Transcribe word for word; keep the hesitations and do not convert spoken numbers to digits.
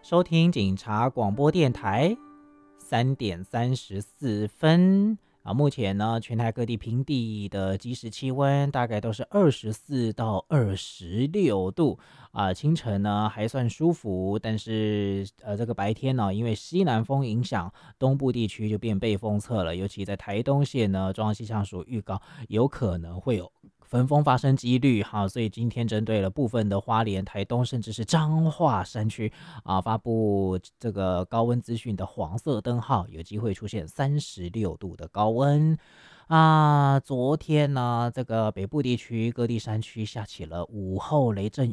收听警察广播电台，三点三十四分啊。目前呢，全台各地平地的即时气温大概都是二十四到二十六度啊。清晨呢还算舒服，但是呃，这个白天呢，因为西南风影响，东部地区就变背风侧了。尤其在台东县呢，中央气象署预告有可能会有焚风发生几率哈，所以今天针对了部分的花莲、台东，甚至是彰化山区啊，发布这个高温资讯的黄色灯号，有机会出现三十六度的高温啊。昨天呢，这个北部地区各地山区下起了午后雷阵